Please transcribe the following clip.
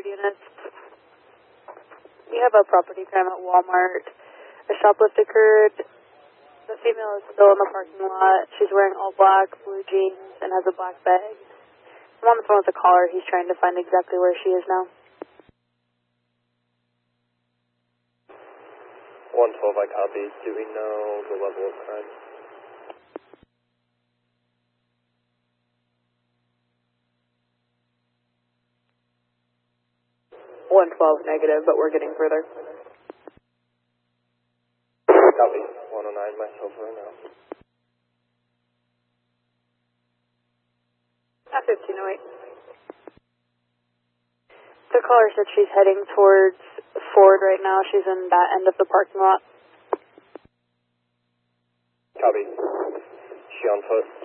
Ford units. We have a property crime at Walmart. A shoplift occurred. The female is still in the parking lot. She's wearing all black, blue jeans, and has a black bag. I'm on the phone with the caller. He's trying to find exactly where she is now. 112, I copy. Do we know the level of crime? -112, but we're getting further. Copy. 109, myself right now. At 1508. The caller said she's heading towards Ford right now. She's in that end of the parking lot. Copy. She on foot?